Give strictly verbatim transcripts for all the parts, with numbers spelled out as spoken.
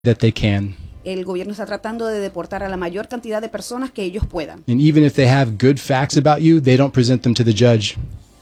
that they can. El gobierno está tratando de deportar a la mayor cantidad de personas que ellos puedan. And even if they have good facts about you, they don't present them to the judge.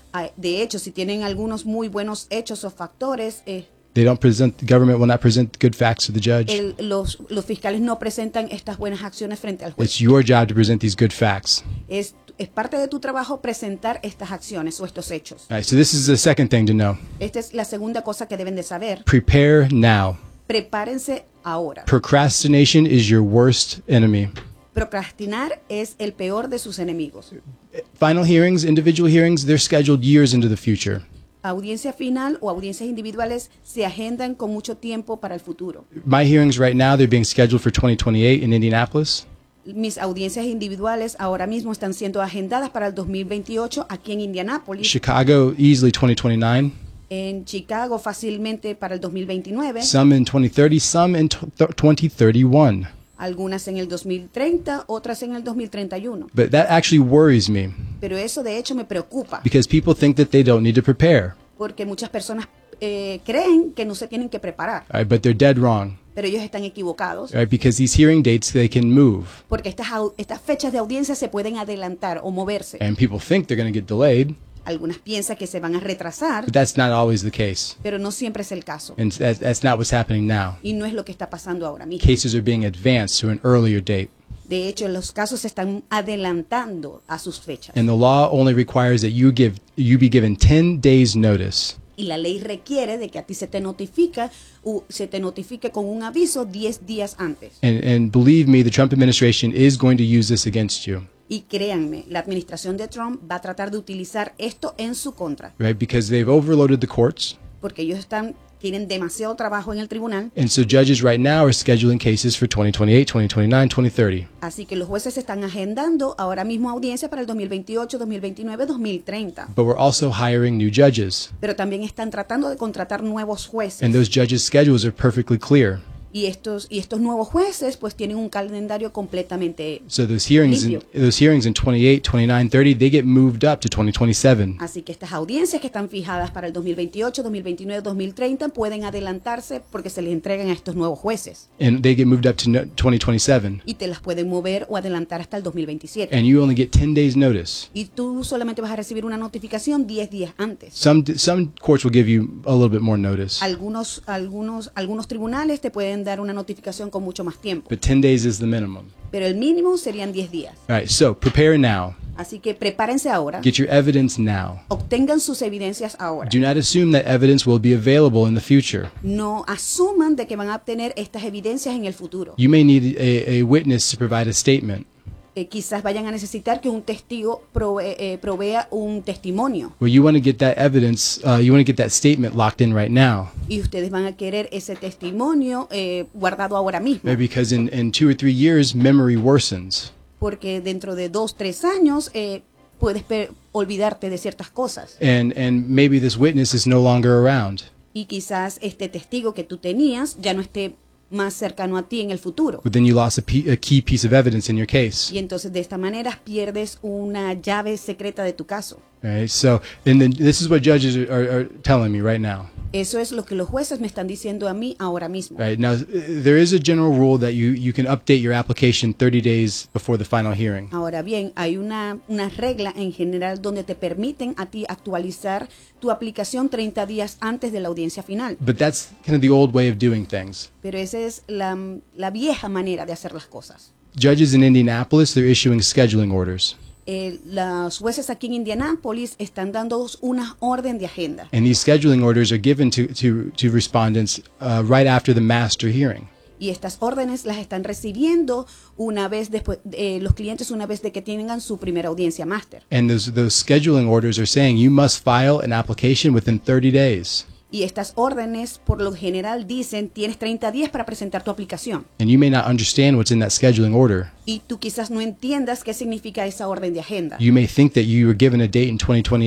De hecho, si tienen algunos muy buenos hechos o factores, eh, They don't present, the government will not present good facts to the judge. el, los, los fiscales no presentan estas buenas acciones frente al juez. It's your job to present these good facts. Es, es parte de tu trabajo presentar estas acciones o estos hechos. All right, so this is the second thing to know. Esta es la segunda cosa que deben de saber. Prepare now. Prepárense ahora. Procrastination is your worst enemy. Procrastinar es el peor de sus enemigos. Final hearings, individual hearings, they're scheduled years into the future. Audiencia final o audiencias individuales se agendan con mucho tiempo para el futuro. My hearings right now, they're being scheduled for twenty twenty-eight in Indianapolis. Mis audiencias individuales ahora mismo están siendo agendadas para el dos mil veintiocho aquí en Indianápolis. Chicago, easily twenty twenty-nine. En Chicago fácilmente para el dos mil veintinueve. Some in twenty thirty, some in twenty thirty-one. Algunas en el dos mil treinta, otras en el dos mil treinta y uno. But that actually worries me. Pero eso de hecho me preocupa. Because people think that they don't need to prepare. Porque muchas personas eh, creen que no se tienen que preparar. All right, but they're dead wrong. Pero ellos están equivocados. All right, because these hearing dates, they can move. Porque estas, estas fechas de audiencia se pueden adelantar o moverse. And people think they're going to get delayed. Algunas piensan que se van a retrasar. But that's not always the case. Pero no siempre es el caso. And that's, that's not what's happening now. Y no es lo que está pasando ahora mismo. Cases are being advanced to an earlier date. De hecho, los casos se están adelantando a sus fechas. And the law only requires that you give you be given ten days notice. Y la ley requiere de que a ti se te notifica u, se te notifique con un aviso diez días antes. And and believe me, the Trump administration is going to use this against you. Y créanme, la administración de Trump va a tratar de utilizar esto en su contra. Right? Because they've overloaded the courts. Porque ellos están tienen demasiado trabajo en el tribunal. And so judges right now are scheduling cases for twenty twenty-eight, twenty twenty-nine, twenty thirty. Así que los jueces están agendando ahora mismo audiencias para el dos mil veintiocho, dos mil veintinueve, dos mil treinta. But we're also hiring new judges. Pero también están tratando de contratar nuevos jueces. And those judges' schedules are perfectly clear. Y estos y estos nuevos jueces pues tienen un calendario completamente So those hearings in, those hearings in twenty-eight, twenty-nine, thirty, they get moved up to twenty twenty-seven. Así que estas audiencias que están fijadas para el dos mil veintiocho, dos mil veintinueve, dos mil treinta pueden adelantarse porque se les entregan a estos nuevos jueces. And they get moved up to twenty twenty-seven. Y te las pueden mover o adelantar hasta el dos mil veintisiete. And you only get ten days notice. Y tú solamente vas a recibir una notificación diez días antes. Some some courts will give you a little bit more notice. Algunos algunos algunos tribunales te pueden dar una notificación con mucho más tiempo. But ten days is the minimum. Pero el mínimo serían diez días. All right, so prepare now. Así que prepárense ahora. Get your evidence now. Obtengan sus evidencias ahora. Do not assume that evidence will be available in the future. No asuman de que van a obtener estas evidencias en el futuro. You may need a, a witness to provide a statement. Eh, quizás vayan a necesitar que un testigo prove eh, provea un testimonio. Well, you want to get that evidence, uh, you want to get that statement locked in right now. Y ustedes van a querer ese testimonio eh, guardado ahora mismo. Right, because in, in two or three years, memory worsens. Porque dentro de dos, tres años eh, puedes olvidarte de ciertas cosas. And, and maybe this witness is no longer around. Y quizás este testigo que tú tenías ya no esté más cercano a ti en el futuro. But then you lost a, p- a key piece of evidence in your case. Y entonces de esta manera pierdes una llave secreta de tu caso. Right, so and then this is what judges are, are, are telling me right now. Eso es lo que los jueces me están diciendo a mí ahora mismo. Right now, there is a general rule that you, you can update your application thirty days before the final hearing. Ahora bien, hay una, una regla en general donde te permiten a ti actualizar tu aplicación treinta días antes de la audiencia final. But that's kind of the old way of doing things. Pero esa es la, la vieja manera de hacer las cosas. Judges in Indianapolis, they're issuing scheduling orders. Eh, los jueces aquí en Indianápolis están dando una orden de agenda. And these scheduling orders are given to, to, to respondents uh, right after the master hearing. Y estas órdenes las están recibiendo una vez después, eh, los clientes una vez de que tengan su primera audiencia máster. And those, those scheduling orders are saying you must file an application within thirty days. Y estas órdenes, por lo general, dicen tienes treinta días para presentar tu aplicación. And you may not understand what's in that scheduling order. Y tú quizás no entiendas qué significa esa orden de agenda. You may think that you were given a date in twenty twenty-eight.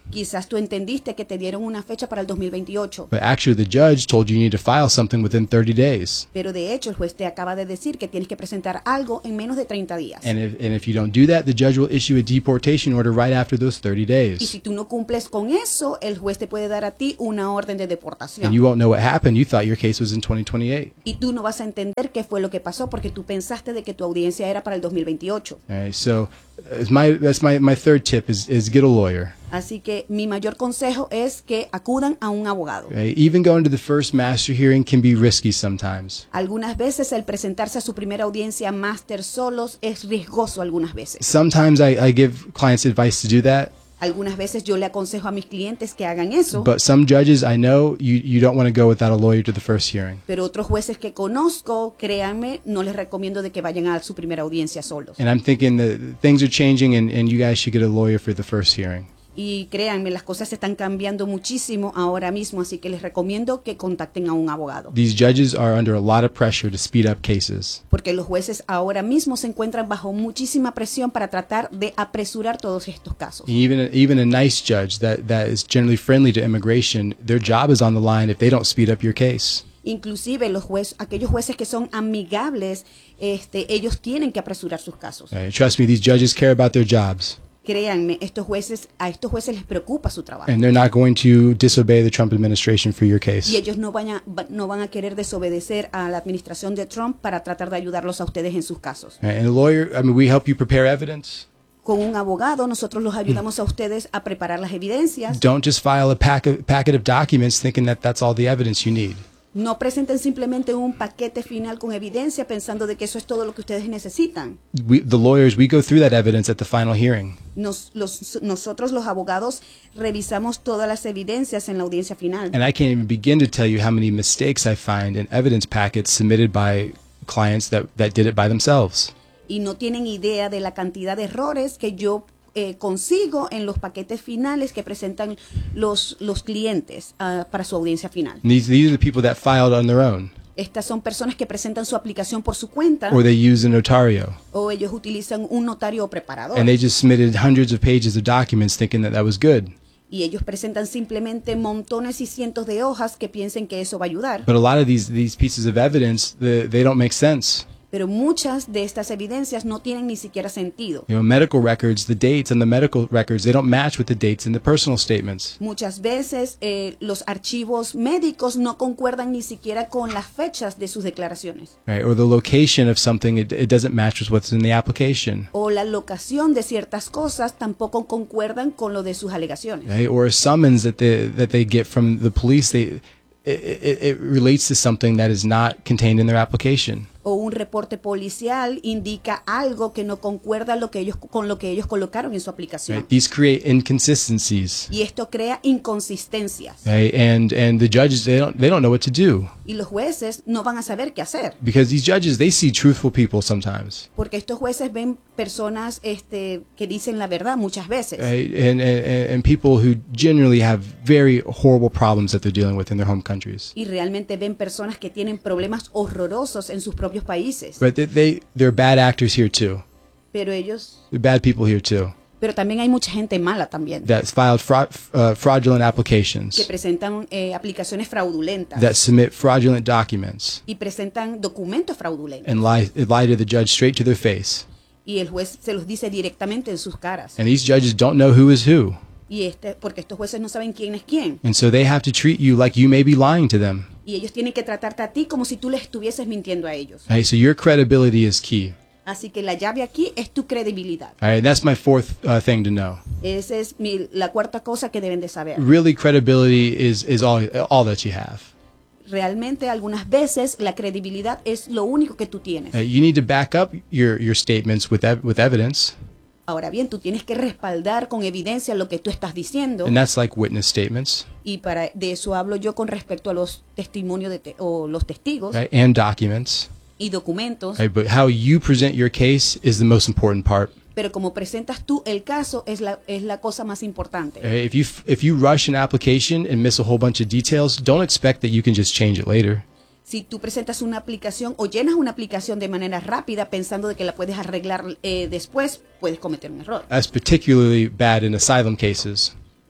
Quizás tú entendiste que te dieron una fecha para el dos mil veintiocho, but actually the judge told you you need to file something within thirty days. pero de hecho el juez te acaba de decir que tienes que presentar algo en menos de treinta días. And if, and if you don't do that, the judge will issue a deportation order right after those thirty Y days. si tú no cumples con eso, el juez te puede dar a ti una orden de And deportación. you won't know what happened. You thought your case was in twenty twenty-eight. Y tú no vas a entender qué fue lo que pasó porque tú pensaste de que tu audiencia era para el dos mil veintiocho. All right, so uh, it's my, that's my, my third tip is, is get a lawyer. Así que mi mayor consejo es que acudan a un abogado. Okay? Even going to the first master hearing can be risky sometimes. Algunas veces el presentarse a su primera audiencia máster solos es riesgoso algunas veces. Sometimes I, I give clients advice to do that, Algunas veces yo le aconsejo a mis clientes que hagan eso, but some judges I know you, you don't want to go without a lawyer to the first hearing. pero otros jueces que conozco, créanme, no les recomiendo de que vayan a su primera audiencia solos. And I'm thinking that things are changing and, and you guys should get a lawyer for the first hearing. Y créanme, las cosas están cambiando muchísimo ahora mismo, así que les recomiendo que contacten a un abogado. These judges are under a lot of pressure to speed up cases. Porque los jueces ahora mismo se encuentran bajo muchísima presión para tratar de apresurar todos estos casos. Even even a nice judge that, that is generally friendly to immigration, their job is on the line if they don't speed up your case. Inclusive los jueces, aquellos jueces que son amigables, este, ellos tienen que apresurar sus casos. Okay? Trust me, these judges care about their jobs, Créanme, estos jueces, a estos jueces les preocupa su trabajo. and they're not going to disobey the Trump administration for your Y case. ellos no van, a, va- no van a querer desobedecer a la administración de Trump para tratar de ayudarlos a ustedes en sus casos. Okay? And a lawyer, I mean, we help you prepare evidence. Con un abogado, nosotros los ayudamos a ustedes a preparar las evidencias. Don't just file a packet, packet of documents thinking that that's all the evidence you need. No presenten simplemente un paquete final con evidencia pensando de que eso es todo lo que ustedes necesitan. We, the lawyers, we go through that evidence at the final hearing. Nos- los- nosotros los abogados revisamos todas las evidencias en la audiencia final. And I can't even begin to tell you how many mistakes I find in evidence packets submitted by clients that, that did it by themselves. Y no tienen idea de la cantidad de errores que yo eh, consigo en los paquetes finales que presentan los, los clientes ah, para su audiencia final. And these, these are the people that filed on their own, Estas son personas que presentan su aplicación por su cuenta or they use a notario. o ellos utilizan un notario preparador. And they just submitted hundreds of pages of documents thinking that that was good. Y ellos presentan simplemente montones y cientos de hojas que piensen que eso va a ayudar. But a lot of these, these pieces of evidence, the, they don't make sense. Pero muchas de estas evidencias no tienen ni siquiera sentido. You know, medical records, the dates on the medical records, they don't match with the dates in the personal statements. Muchas veces eh, los archivos médicos no concuerdan ni siquiera con las fechas de sus declaraciones. Right? Or the location of something, it, it doesn't match with what's in the application. O la locación de ciertas cosas tampoco concuerdan con lo de sus alegaciones. Right? Or a summons that they, that they get from the police, they, it, it, it relates to something that is not contained in their application. O un reporte policial indica algo que no concuerda lo que ellos, con lo que ellos colocaron en su aplicación. Right? These create inconsistencies. Y esto crea inconsistencias. Right? And, and the judges, they don't, they don't know what to do. Y los jueces no van a saber qué hacer. Because these judges, they see truthful people sometimes. Porque estos jueces ven personas este, que dicen la verdad muchas veces. Right? And, and, and people who generally have very horrible problems that they're dealing with in their home countries. Y realmente ven personas que tienen problemas horrorosos en sus propios países. But they, they, they're bad actors here too. Pero ellos, They're bad people here too. pero también hay mucha gente mala también. That filed fraud, uh, fraudulent Que applications. presentan eh, aplicaciones fraudulentas. That submit fraudulent documents. Y presentan documentos fraudulentos. And lie, lie to the judge straight to their face. Y el juez se los dice directamente en sus caras. And these judges don't know who is who. Y este, porque estos jueces no saben quién es quién. And so they have to treat you like you may be lying to them. Y ellos tienen que tratarte a ti como si tú les estuvieses mintiendo a ellos. Right? So your credibility is key. Así que la llave aquí es tu credibilidad. All right, that's my fourth uh, thing to know. Esa es mi- la cuarta cosa que deben de saber. Really, credibility is, is all, all that you have. Realmente algunas veces la credibilidad es lo único que tú tienes. Uh, you need to back up your, your statements with, ev- with evidence, Ahora bien, tú tienes que respaldar con evidencia lo que tú estás diciendo. and that's like witness statements, Y para de eso hablo yo con respecto a los testimonios de te- o los testigos right, and documents. y documentos. Right? But how you present your case is the most important part. Pero como presentas tú el caso es la, es la cosa más importante. Right? If you f- if you rush an application and miss a whole bunch of details, don't expect that you can just change it later. Si tú presentas una aplicación o llenas una aplicación de manera rápida pensando de que la puedes arreglar eh, después, puedes cometer un error. That's particularly bad in asylum cases.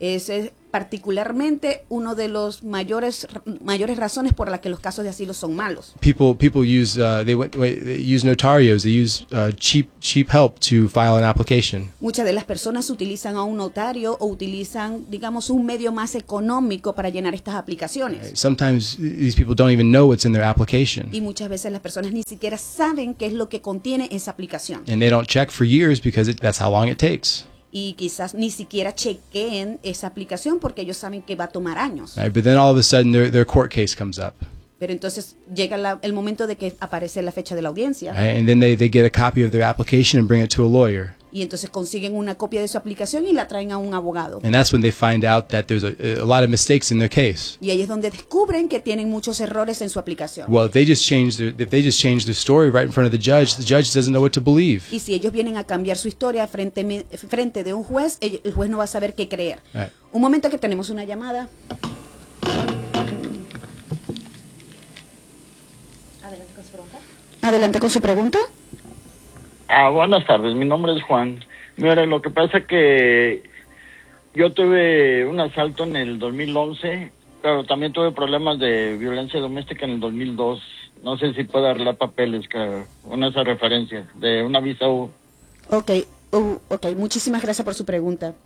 Es, es particularmente uno de los mayores mayores razones por las que los casos de asilo son malos. People people use uh, they, went, they use notarios. They use uh, cheap cheap help to file an application. Muchas de las personas utilizan a un notario o utilizan, digamos, un medio más económico para llenar estas aplicaciones. Sometimes these people don't even know what's in their application, Y muchas veces las personas ni siquiera saben qué es lo que contiene esa aplicación. and they don't check for years because it, that's how long it takes. Y quizás ni siquiera chequeen esa aplicación porque ellos saben que va a tomar años. Right? But then all of a sudden their their court case comes up, Pero entonces llega la- el momento de que aparece la fecha de la audiencia. right? And then they, they get a copy of their application and bring it to a lawyer. Y entonces consiguen una copia de su aplicación y la traen a un abogado. And that's when they find out that there's a, a lot of mistakes in their case. Y ahí es donde descubren que tienen muchos errores en su aplicación. Well, if they just change their if they just change their story right in front of the judge, the judge doesn't know what to believe. Y si ellos vienen a cambiar su historia frente, me- frente de un juez, el el juez no va a saber qué creer. Right. Un momento que tenemos una llamada. Adelante con su pregunta. Adelante con su pregunta. Ah, buenas tardes, mi nombre es Juan. Mire, lo que pasa que yo tuve un asalto en el dos mil once, pero también tuve problemas de violencia doméstica en el dos mil dos. No sé si puedo arreglar papeles, que una de esas referencias, de una visa U. Ok, uh, okay. Muchísimas gracias por su pregunta.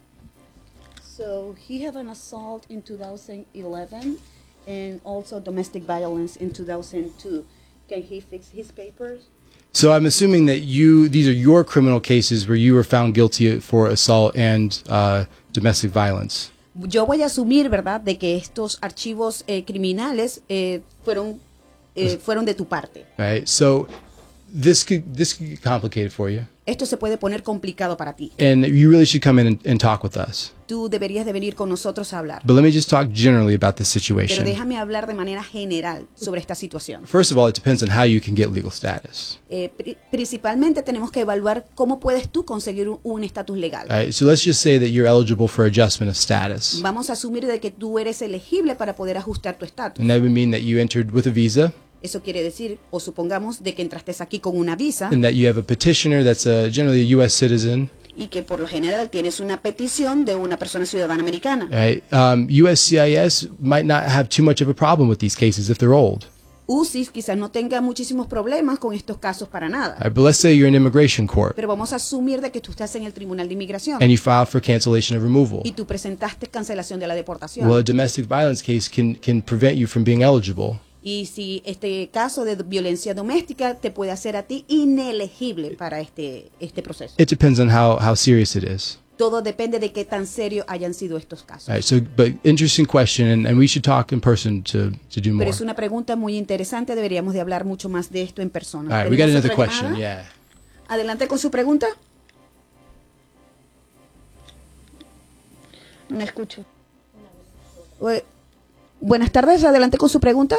So he had an assault in two thousand eleven and also domestic violence in two thousand two. Can he fix his papers? So I'm assuming that you these are your criminal cases where you were found guilty for assault and uh, domestic violence. Yo voy a asumir, ¿verdad?, de que estos archivos eh, criminales eh, fueron eh, fueron de tu parte. Right? So this could this could get complicated for you. Esto se puede poner complicado para ti. And you really should come in and, and talk with us. Tú deberías de venir con nosotros a hablar. But let me just talk generally about this Pero situation. déjame hablar de manera general sobre esta situación. First of all, it depends on how you can get legal status. Eh, pri- principalmente tenemos que evaluar cómo puedes tú conseguir un- un estatus legal. All right, so let's just say that you're eligible for adjustment of status. Vamos a asumir de que tú eres elegible para poder ajustar tu estatus. And that would mean that you entered with a visa Eso quiere decir, o supongamos, de que entraste aquí con una visa and that you have a petitioner that's a, generally a U S citizen. y que por lo general tienes una petición de una persona ciudadana americana. Right? Um, U S C I S might not have too much of a problem with these cases if they're old. U C I S quizás no tenga muchísimos problemas con estos casos para nada. All right, but let's say you're in immigration court Pero vamos a asumir de que tú estás en el Tribunal de Inmigración and you filed for cancellation of removal. y tú presentaste cancelación de la deportación. Well, a domestic violence case can, can prevent you from being eligible. Y si este caso de violencia doméstica te puede hacer a ti inelegible para este, este proceso. It depends on how, how serious it is. Todo depende de qué tan serio hayan sido estos casos. All right, so, but interesting question, and, and we should talk in person to, to do more. Pero es una pregunta muy interesante, deberíamos de hablar mucho más de esto en persona. All right, we got ¿Tenemos another otra question, llamada? yeah. Adelante con su pregunta. No escucho. Bu- Buenas tardes, adelante con su pregunta.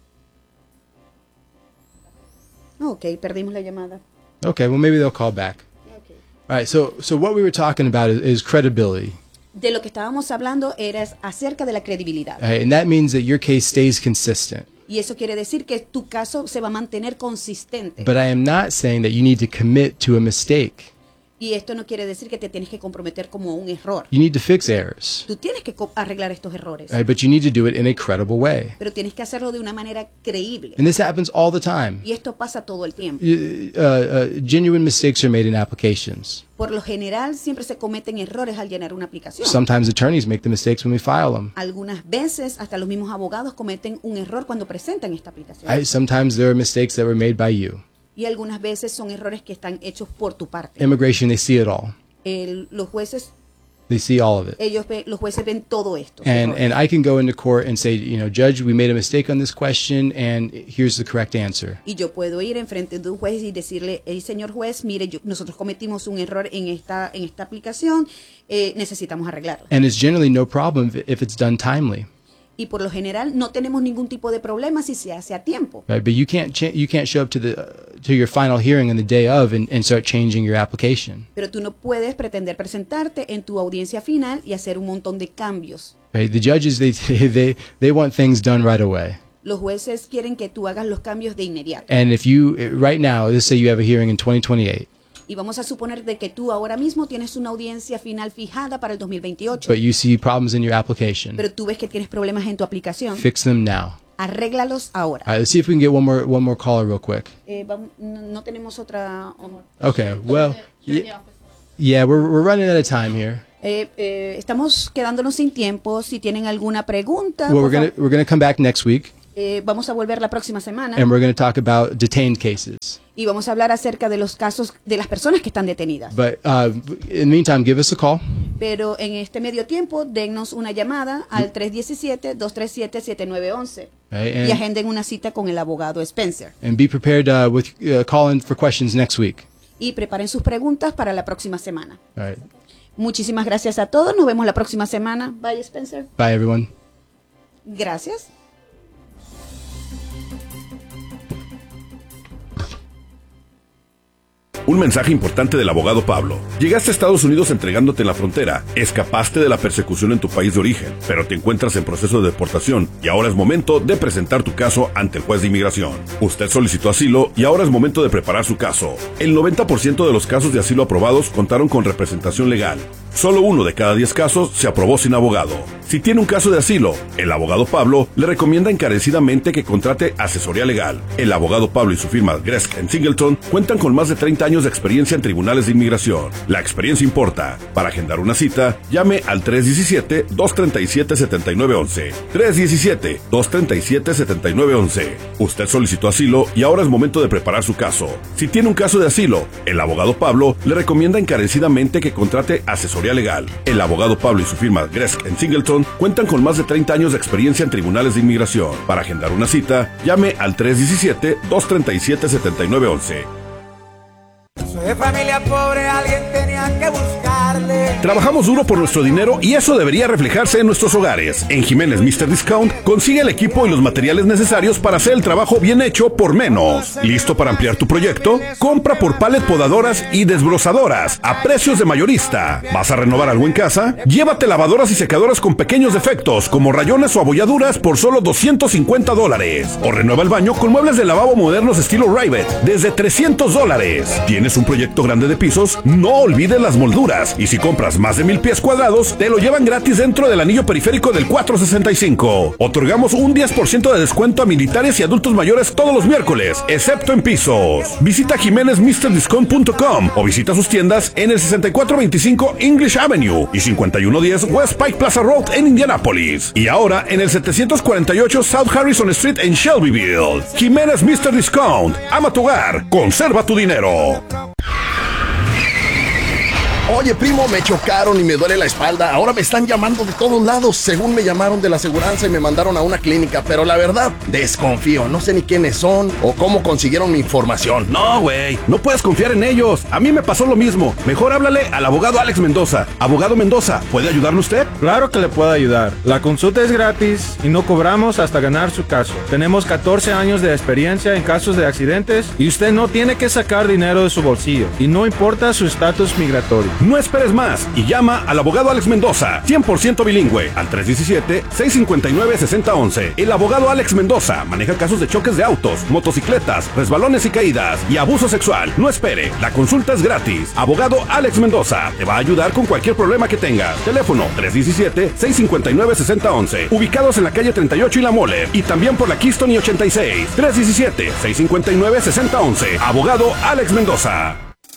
Ok, perdimos la llamada. Okay, well, maybe they'll call back. All right, so, so what we were talking about is, is credibility. De lo que estábamos hablando era acerca de la credibilidad. All right, and that means that your case stays consistent. Y eso quiere decir que tu caso se va a mantener consistente. But I am not saying that you need to commit to a mistake. Y esto no quiere decir que te tienes que comprometer como un error. You need to fix errors, Tú tienes que co- arreglar estos errores, all right, but you need to do it in a credible way. pero tienes que hacerlo de una manera creíble. And this happens all the time. Y esto pasa todo el tiempo. Uh, uh, genuine mistakes are made in applications. Por lo general, siempre se cometen errores al llenar una aplicación. Sometimes attorneys make the mistakes when we file them. Algunas veces, hasta los mismos abogados cometen un error cuando presentan esta aplicación. I, sometimes there are mistakes that were made by you. Y algunas veces son errores que están hechos por tu parte. Immigration, they see it all. El- los jueces, They see all of it. ellos ve- los jueces ven todo esto. And and I can go into court and say, you know, Judge, we made a mistake on this question, and here's the correct answer. Y yo puedo ir enfrente de un juez y decirle, hey, señor juez, mire, yo- nosotros cometimos un error en esta, en esta aplicación, eh, necesitamos arreglarlo. And it's generally no problem if, if it's done timely. Y por lo general no tenemos ningún tipo de problema si se hace a tiempo. Right? But you can't cha- you can't show up to the uh, to your final hearing on the day of and, and start changing your application. Pero tú no puedes pretender presentarte en tu audiencia final y hacer un montón de cambios. Right? The judges they they they want things done right away. Los jueces quieren que tú hagas los cambios de inmediato. And if you right now, let's say you have a hearing in twenty twenty-eight. Y vamos a suponer de que tú ahora mismo tienes una audiencia final fijada para el dos mil veintiocho. but you see problems in your application. Pero tú ves que tienes problemas en tu aplicación. Fix them now. Arréglalos ahora. All right, let's see if we can get one more one more caller real quick. Eh, vam- no, no tenemos otra... Okay, well, y- yeah, we're we're running out of time here. Eh, eh, estamos quedándonos sin tiempo. Si tienen alguna pregunta, Well, por we're gonna fa- we're gonna come back next week, eh, vamos a volver la próxima semana and we're gonna talk about detained cases. y vamos a hablar acerca de los casos de las personas que están detenidas. But uh, in the meantime, give us a call. Pero en este medio tiempo, dennos una llamada al tres uno siete, dos tres siete, siete nueve uno uno Right, y and, agenden una cita con el abogado Spencer. and be prepared uh, with uh, calling for questions next week. Y preparen sus preguntas para la próxima semana. All right, Muchísimas gracias a todos. Nos vemos la próxima semana. Bye, Spencer. bye everyone. Gracias. Un mensaje importante del abogado Pablo. Llegaste a Estados Unidos entregándote en la frontera, escapaste de la persecución en tu país de origen, pero te encuentras en proceso de deportación y ahora es momento de presentar tu caso ante el juez de inmigración. Usted solicitó asilo y ahora es momento de preparar su caso. El noventa por ciento de los casos de asilo aprobados contaron con representación legal. Solo uno de cada diez casos se aprobó sin abogado. Si tiene un caso de asilo, el abogado Pablo le recomienda encarecidamente que contrate asesoría legal. El abogado Pablo y su firma Gresk and Singleton cuentan con más de treinta años de experiencia en tribunales de inmigración. La experiencia importa. Para agendar una cita, llame al tres uno siete, dos tres siete, siete nueve uno uno. tres uno siete, dos tres siete, siete nueve uno uno. Usted solicitó asilo y ahora es momento de preparar su caso. Si tiene un caso de asilo, el abogado Pablo le recomienda encarecidamente que contrate asesoría legal. El abogado Pablo y su firma Gresk and Singleton cuentan con más de treinta años de experiencia en tribunales de inmigración. Para agendar una cita, llame al tres uno siete, dos tres siete, siete nueve uno uno. Soy de familia pobre, alguien tenía que buscarle. Trabajamos duro por nuestro dinero y eso debería reflejarse en nuestros hogares. En Jiménez míster Discount consigue el equipo y los materiales necesarios para hacer el trabajo bien hecho por menos. ¿Listo para ampliar tu proyecto? Compra por palet podadoras y desbrozadoras a precios de mayorista. ¿Vas a renovar algo en casa? Llévate lavadoras y secadoras con pequeños defectos como rayones o abolladuras por solo doscientos cincuenta dólares. O renueva el baño con muebles de lavabo modernos estilo Rivet desde trescientos dólares. ¿Tienes un proyecto grande de pisos? No olvides las molduras. Y si compras más de mil pies cuadrados, te lo llevan gratis dentro del anillo periférico del cuatrocientos sesenta y cinco. Otorgamos un diez por ciento de descuento a militares y adultos mayores todos los miércoles, excepto en pisos. Visita jiménez mister discount punto com o visita sus tiendas en el sesenta y cuatro veinticinco English Avenue y cincuenta y uno diez West Pike Plaza Road en Indianapolis. Y ahora en el setecientos cuarenta y ocho South Harrison Street en Shelbyville. Jiménez míster Discount. Ama tu hogar. Conserva tu dinero. Oye, primo, me chocaron y me duele la espalda. Ahora me están llamando de todos lados. Según me llamaron de la aseguranza y me mandaron a una clínica. Pero la verdad, desconfío. No sé ni quiénes son o cómo consiguieron mi información. No, güey, no puedes confiar en ellos. A mí me pasó lo mismo. Mejor háblale al abogado Alex Mendoza. Abogado Mendoza, ¿puede ayudarle usted? Claro que le puedo ayudar. La consulta es gratis y no cobramos hasta ganar su caso. Tenemos catorce años de experiencia en casos de accidentes y usted no tiene que sacar dinero de su bolsillo. Y no importa su estatus migratorio. No esperes más y llama al abogado Alex Mendoza, cien por ciento bilingüe, al tres uno siete, seis cinco nueve, seis cero uno uno. El abogado Alex Mendoza maneja casos de choques de autos, motocicletas, resbalones y caídas y abuso sexual. No espere, la consulta es gratis. Abogado Alex Mendoza te va a ayudar con cualquier problema que tengas. Teléfono tres uno siete, seis cinco nueve, seis cero uno uno. Ubicados en la calle treinta y ocho y La Mole y también por la Keystone y ochenta y seis. tres uno siete, seis cinco nueve, seis cero uno uno. Abogado Alex Mendoza.